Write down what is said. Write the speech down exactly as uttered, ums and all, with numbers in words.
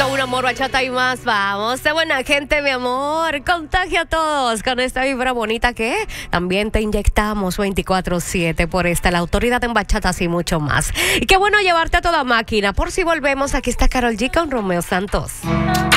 punto uno, amor, bachata y más. Vamos, de buena gente, mi amor. Contagia a todos con esta vibra bonita que también te inyectamos veinticuatro siete por esta, la autoridad en bachatas y mucho más. Y qué bueno llevarte a toda máquina. Por si volvemos, aquí está Karol G con Romeo Santos.